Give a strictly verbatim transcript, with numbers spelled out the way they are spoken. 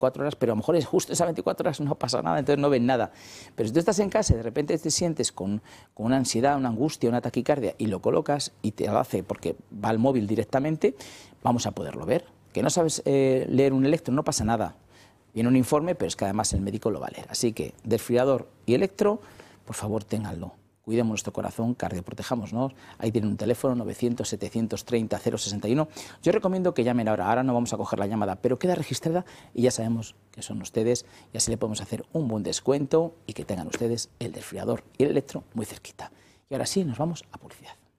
veinticuatro horas, pero a lo mejor es justo esas veinticuatro horas no pasa nada, entonces no ven nada. Pero si tú estás en casa y de repente te sientes con, con una ansiedad, una angustia, una taquicardia y lo colocas y te lo hace porque va al móvil directamente, vamos a poderlo ver. Que no sabes eh, leer un electro, no pasa nada. Viene un informe, pero es que además el médico lo va a leer. Así que desfibrilador y electro, por favor, ténganlo. Cuidemos nuestro corazón, cardioprotejámonos. Ahí tienen un teléfono, novecientos, setecientos treinta, cero sesenta y uno. Yo recomiendo que llamen ahora. Ahora no vamos a coger la llamada, pero queda registrada y ya sabemos que son ustedes. Y así le podemos hacer un buen descuento y que tengan ustedes el desfibrilador y el electro muy cerquita. Y ahora sí, nos vamos a publicidad.